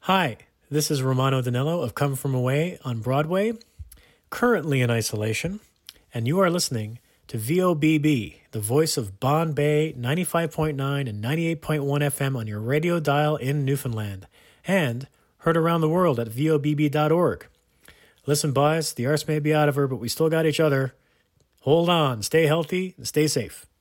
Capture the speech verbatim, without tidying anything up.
Hi, this is Romano Danello of Come From Away on Broadway, currently in isolation, and you are listening to V O B B, the voice of Bonn Bay, ninety-five point nine and ninety-eight point one F M on your radio dial in Newfoundland, and heard around the world at V O B B dot org. Listen, boys, the arse may be out of her, but we still got each other. Hold on, stay healthy, and stay safe.